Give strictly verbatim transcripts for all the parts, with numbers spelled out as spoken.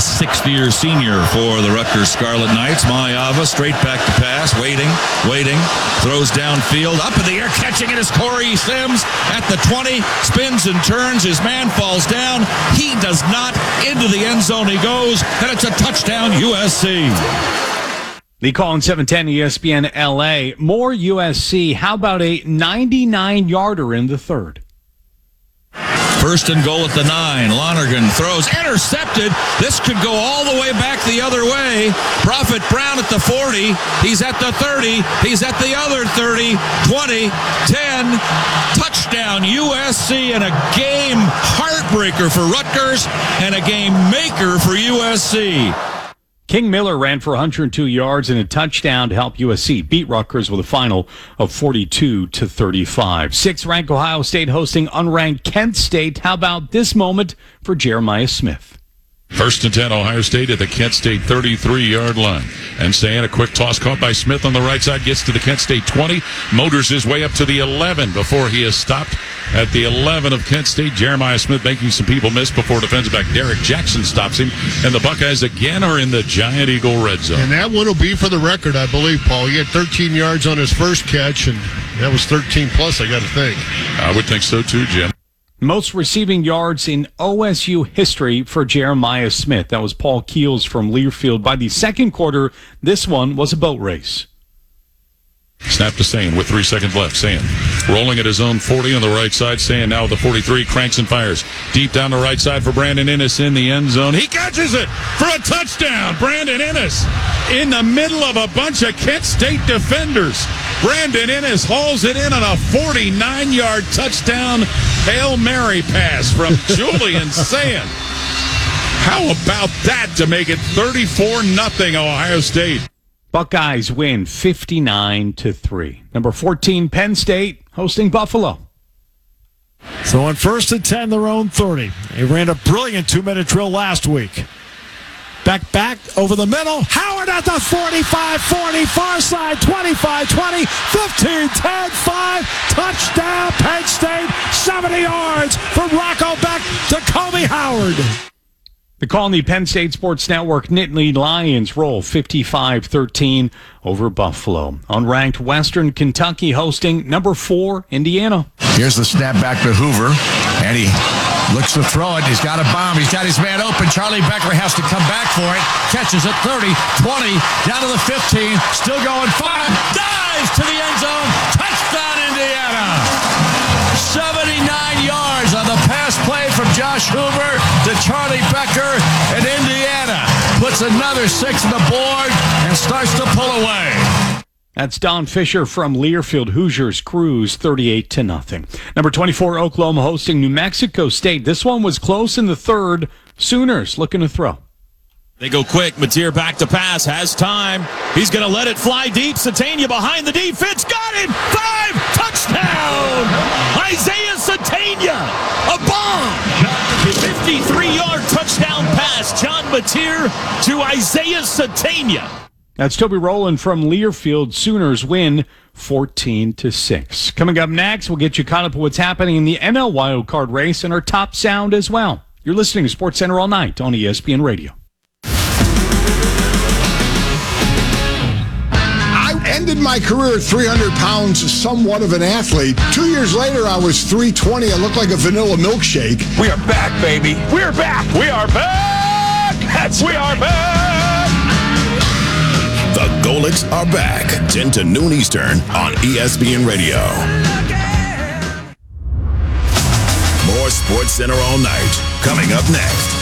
A sixth-year senior for the Rutgers Scarlet Knights. Mayava straight back to pass, waiting, waiting, throws downfield, up in the air, catching it is Corey Sims at the twenty, spins and turns, his man falls down, he does not, into the end zone he goes, and it's a touchdown U S C. The call on seven ten E S P N L A. More U S C. How about a ninety-nine-yarder in the third? First and goal at the nine. Lonergan throws, intercepted. This could go all the way back the other way. Prophet Brown at the forty. He's at the thirty. He's at the other thirty. twenty, ten. Touchdown U S C, and a game heartbreaker for Rutgers and a game maker for U S C. King Miller ran for one hundred two yards and a touchdown to help U S C beat Rutgers with a final of forty-two to thirty-five. Sixth-ranked Ohio State hosting unranked Kent State. How about this moment for Jeremiah Smith? First and ten, Ohio State at the Kent State thirty-three-yard line. And saying a quick toss caught by Smith on the right side, gets to the Kent State twenty, motors his way up to the eleven before he is stopped at the eleven of Kent State. Jeremiah Smith making some people miss before defensive back Derek Jackson stops him. And the Buckeyes again are in the Giant Eagle red zone. And that one will be for the record, I believe, Paul. He had thirteen yards on his first catch, and that was thirteen plus, I got to think. I would think so too, Jim. Most receiving yards in O S U history for Jeremiah Smith. That was Paul Keels from Learfield. By the second quarter, this one was a boat race. Snap to Sane with three seconds left. Sane rolling at his own forty on the right side. Sane now with the forty-three, cranks and fires. Deep down the right side for Brandon Ennis in the end zone. He catches it for a touchdown. Brandon Ennis in the middle of a bunch of Kent State defenders. Brandon Ennis hauls it in on a forty-nine-yard touchdown Hail Mary pass from Julian Sand. How about that to make it thirty-four nothing Ohio State? Buckeyes win fifty-nine to three. Number fourteen, Penn State hosting Buffalo. So on first and ten, their own thirty. They ran a brilliant two-minute drill last week. Back, back, over the middle. Howard at the forty-five forty, far side, twenty-five twenty, fifteen ten, five. Touchdown, Penn State, seventy yards from Rocco Beck to Kobe Howard. The call on the Penn State Sports Network, Nittany Lions roll fifty-five thirteen over Buffalo. Unranked Western Kentucky hosting number four, Indiana. Here's the snap back to Hoover, and he looks to throw it. He's got a bomb. He's got his man open. Charlie Becker has to come back for it. Catches it, thirty, twenty, down to the fifteen, still going, five, dives to the end zone. Touchdown, Indiana. seventy-nine yards on the pass play from Josh Hoover to Charlie Becker, and Indiana puts another six on the board and starts to pull away. That's Don Fisher from Learfield. Hoosiers cruise thirty-eight to nothing. Number twenty-four, Oklahoma hosting New Mexico State. This one was close in the third. Sooners looking to throw. They go quick. Mateer back to pass. Has time. He's going to let it fly deep. Satania behind the defense. Got it. Five. Touchdown. Isaiah Satania. A bomb. fifty-three-yard touchdown pass. John Mateer to Isaiah Satania. That's Toby Rowland from Learfield. Sooners win fourteen to six. Coming up next, we'll get you caught up with what's happening in the N L wildcard race and our top sound as well. You're listening to Sports Center all night on E S P N Radio. Ended my career at three hundred pounds, somewhat of an athlete. Two years later, I was three twenty. I looked like a vanilla milkshake. We are back, baby. We're back. We are back. That's we are back. The Golics are back. ten to noon Eastern on E S P N Radio. More Sports Center all night. Coming up next.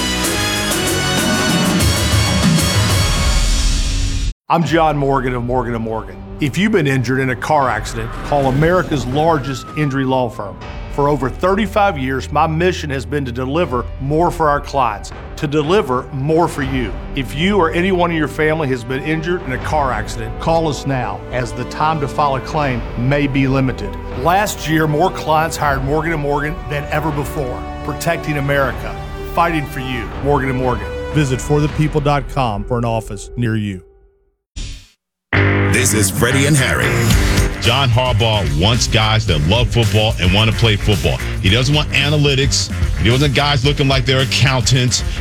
I'm John Morgan of Morgan and Morgan. If you've been injured in a car accident, call America's largest injury law firm. For over thirty-five years, my mission has been to deliver more for our clients, to deliver more for you. If you or anyone in your family has been injured in a car accident, call us now, as the time to file a claim may be limited. Last year, more clients hired Morgan and Morgan than ever before, protecting America, fighting for you. Morgan and Morgan. Visit for the people dot com for an office near you. This is Freddie and Harry. John Harbaugh wants guys that love football and want to play football. He doesn't want analytics. He doesn't want guys looking like they're accountants.